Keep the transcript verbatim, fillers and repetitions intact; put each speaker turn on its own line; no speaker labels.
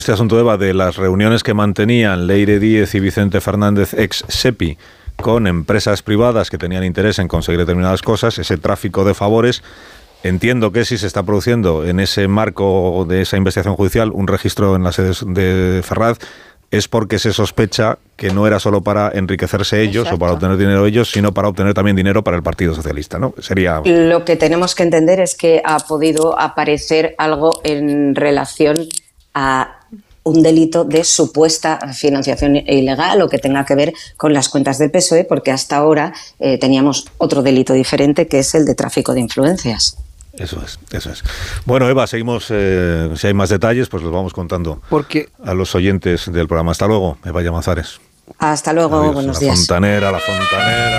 Este asunto, Eva, de las reuniones que mantenían Leire Díez y Vicente Fernández, ex SEPI, con empresas privadas que tenían interés en conseguir determinadas cosas, ese tráfico de favores, entiendo que si se está produciendo en ese marco de esa investigación judicial un registro en la sede de Ferraz, es porque se sospecha que no era solo para enriquecerse ellos Exacto. o para obtener dinero ellos, sino para obtener también dinero para el Partido Socialista, ¿no? Sería...
Lo que tenemos que entender es que ha podido aparecer algo en relación a un delito de supuesta financiación ilegal o que tenga que ver con las cuentas del P S O E, porque hasta ahora eh, teníamos otro delito diferente, que es el de tráfico de influencias.
Eso es, eso es. Bueno, Eva, seguimos, eh, si hay más detalles, pues los vamos contando porque... a los oyentes del programa. Hasta luego, Eva Llamazares.
Hasta luego,
Adiós.
buenos
la
días.
Fontanera, la Fontanera.